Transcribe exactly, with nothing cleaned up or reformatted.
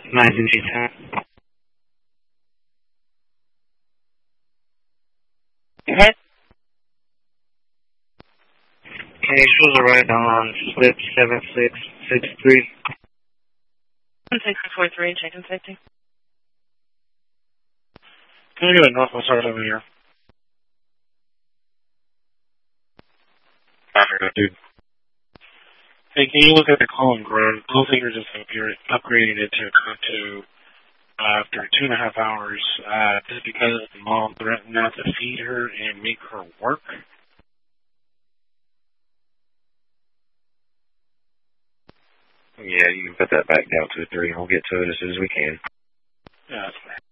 nine G ten. Hit. Okay, shows a right on slip seven six six three. one six four three, checking safety. Can you get a Northwest Stars over here? Alright, dude. Hey, can you look at the Colin Grove? Goldfinger just upgraded it to to uh, after two and a half hours, uh, just because mom threatened not to feed her and make her work. Yeah, you can put that back down to a three. I'll get to it as soon as we can. Yeah, that's fine.